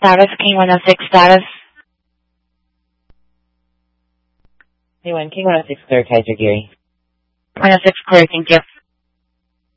status, King 106 status. Hey, King 106 clear, Kaiser Geary. 106 clear, thank you.